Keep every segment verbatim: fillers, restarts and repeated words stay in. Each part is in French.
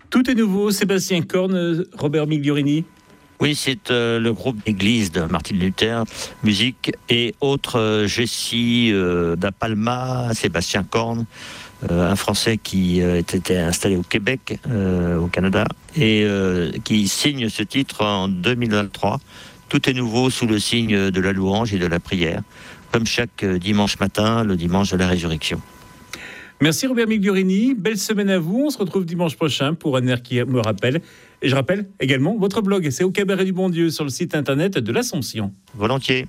Tout est nouveau, Sébastien Korn, Robert Migliorini. Oui, c'est euh, le groupe d'église de Martin Luther, musique et autres, euh, Jessie euh, da Palma, Sébastien Korn, euh, un Français qui euh, était installé au Québec, euh, au Canada, et euh, qui signe ce titre en deux mille vingt-trois. Tout est nouveau sous le signe de la louange et de la prière, comme chaque dimanche matin, le dimanche de la résurrection. Merci Robert Migliorini, belle semaine à vous. On se retrouve dimanche prochain pour un air qui me rappelle. Et je rappelle également votre blog, c'est au Cabaret du Bon Dieu sur le site internet de l'Assomption. Volontiers.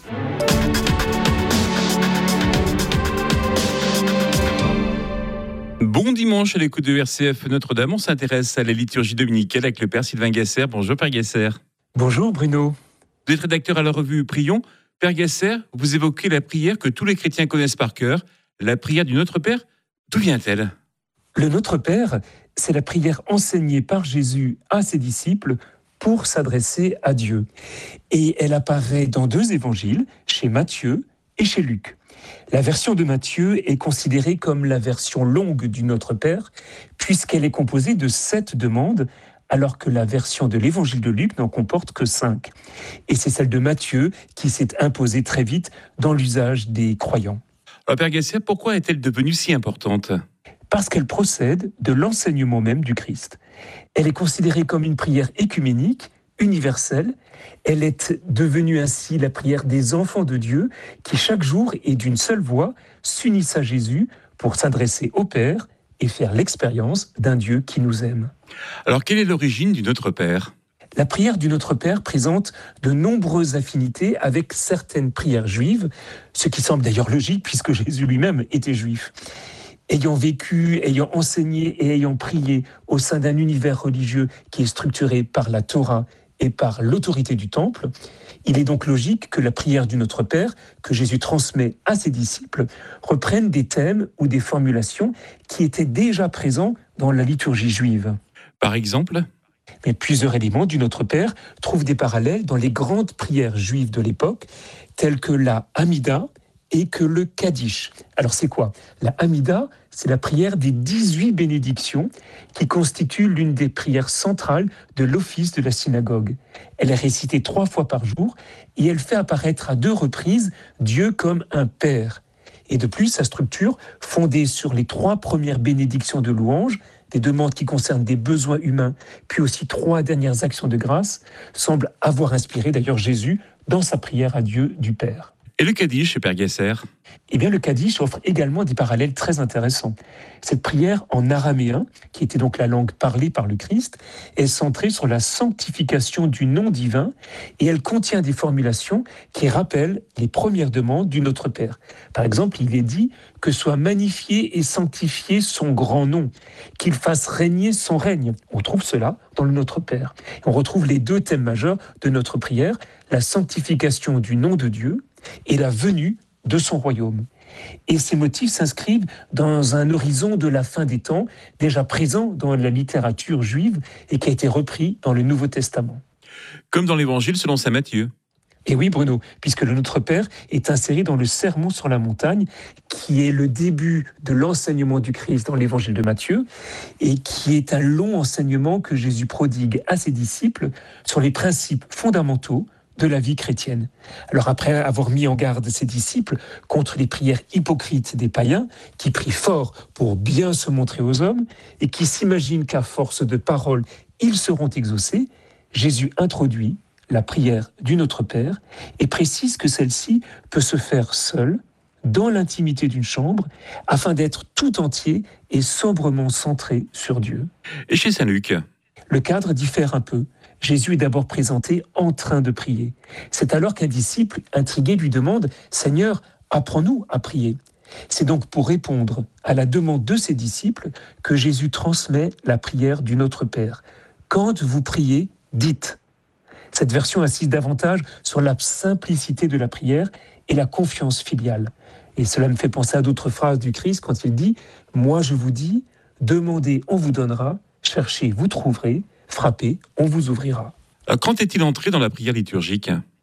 Bon dimanche à l'écoute de R C F Notre-Dame. On s'intéresse à la liturgie dominicale avec le Père Sylvain Gasser. Bonjour Père Gasser. Bonjour Bruno. Vous êtes rédacteur à la revue Prions. Père Gasser, vous évoquez la prière que tous les chrétiens connaissent par cœur, la prière du Notre Père. D'où vient-elle ? Le Notre Père, c'est la prière enseignée par Jésus à ses disciples pour s'adresser à Dieu. Et elle apparaît dans deux évangiles, chez Matthieu et chez Luc. La version de Matthieu est considérée comme la version longue du Notre Père, puisqu'elle est composée de sept demandes, alors que la version de l'évangile de Luc n'en comporte que cinq. Et c'est celle de Matthieu qui s'est imposée très vite dans l'usage des croyants. Alors Père Gasser, pourquoi est-elle devenue si importante ? Parce qu'elle procède de l'enseignement même du Christ. Elle est considérée comme une prière écuménique, universelle. Elle est devenue ainsi la prière des enfants de Dieu qui chaque jour et d'une seule voix s'unissent à Jésus pour s'adresser au Père et faire l'expérience d'un Dieu qui nous aime. Alors quelle est l'origine du Notre Père ? La prière du Notre Père présente de nombreuses affinités avec certaines prières juives, ce qui semble d'ailleurs logique puisque Jésus lui-même était juif. Ayant vécu, ayant enseigné et ayant prié au sein d'un univers religieux qui est structuré par la Torah et par l'autorité du Temple, il est donc logique que la prière du Notre Père, que Jésus transmet à ses disciples, reprenne des thèmes ou des formulations qui étaient déjà présents dans la liturgie juive. Par exemple ? Mais plusieurs éléments du Notre Père trouvent des parallèles dans les grandes prières juives de l'époque, telles que la Hamida et que le Kaddish. Alors c'est quoi ? La Hamida, c'est la prière des dix-huit bénédictions qui constitue l'une des prières centrales de l'office de la synagogue. Elle est récitée trois fois par jour et elle fait apparaître à deux reprises Dieu comme un Père. Et de plus, sa structure, fondée sur les trois premières bénédictions de louange, des demandes qui concernent des besoins humains, puis aussi trois dernières actions de grâce, semble avoir inspiré d'ailleurs Jésus dans sa prière à Dieu du Père. Et le Kaddish, Père Gasser ? Eh bien, le Kaddish offre également des parallèles très intéressants. Cette prière en araméen, qui était donc la langue parlée par le Christ, est centrée sur la sanctification du nom divin et elle contient des formulations qui rappellent les premières demandes du Notre Père. Par exemple, il est dit que soit magnifié et sanctifié son grand nom, qu'il fasse régner son règne. On trouve cela dans le Notre Père. On retrouve les deux thèmes majeurs de notre prière, la sanctification du nom de Dieu et la venue de son royaume. Et ces motifs s'inscrivent dans un horizon de la fin des temps, déjà présent dans la littérature juive et qui a été repris dans le Nouveau Testament. Comme dans l'Évangile selon saint Matthieu. Et oui Bruno, puisque le Notre Père est inséré dans le Sermon sur la montagne, qui est le début de l'enseignement du Christ dans l'Évangile de Matthieu, et qui est un long enseignement que Jésus prodigue à ses disciples sur les principes fondamentaux de la vie chrétienne. Alors après avoir mis en garde ses disciples contre les prières hypocrites des païens, qui prient fort pour bien se montrer aux hommes, et qui s'imaginent qu'à force de paroles, ils seront exaucés, Jésus introduit la prière du Notre Père et précise que celle-ci peut se faire seule, dans l'intimité d'une chambre, afin d'être tout entier et sobrement centré sur Dieu. Et chez saint Luc ? Le cadre diffère un peu. Jésus est d'abord présenté en train de prier. C'est alors qu'un disciple, intrigué, lui demande « Seigneur, apprends-nous à prier ». C'est donc pour répondre à la demande de ses disciples que Jésus transmet la prière du Notre Père. Quand vous priez, dites. Cette version insiste davantage sur la simplicité de la prière et la confiance filiale. Et cela me fait penser à d'autres phrases du Christ quand il dit « Moi je vous dis, demandez, on vous donnera, cherchez, vous trouverez, frappez, on vous ouvrira. » Alors, quand est-il entré dans la prière liturgique ?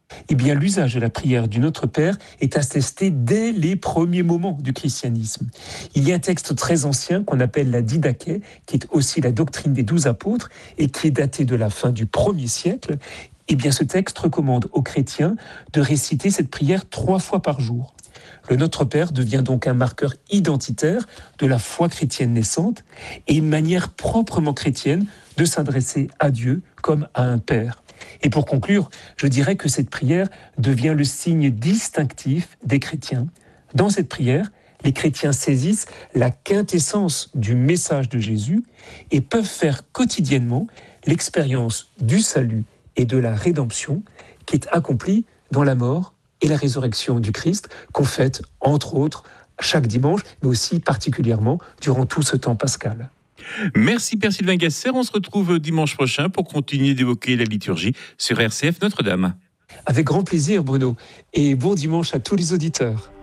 Eh bien, l'usage de la prière du Notre Père est attesté dès les premiers moments du christianisme. Il y a un texte très ancien qu'on appelle la Didaché, qui est aussi la doctrine des douze apôtres et qui est daté de la fin du premier siècle. Eh bien, ce texte recommande aux chrétiens de réciter cette prière trois fois par jour. Le Notre Père devient donc un marqueur identitaire de la foi chrétienne naissante et une manière proprement chrétienne de s'adresser à Dieu comme à un Père. Et pour conclure, je dirais que cette prière devient le signe distinctif des chrétiens. Dans cette prière, les chrétiens saisissent la quintessence du message de Jésus et peuvent faire quotidiennement l'expérience du salut et de la rédemption qui est accomplie dans la mort et la résurrection du Christ, qu'on fête entre autres chaque dimanche, mais aussi particulièrement durant tout ce temps pascal. Merci Père Sylvain Gasser. On se retrouve dimanche prochain pour continuer d'évoquer la liturgie sur R C F Notre-Dame. Avec grand plaisir, Bruno. Et bon dimanche à tous les auditeurs.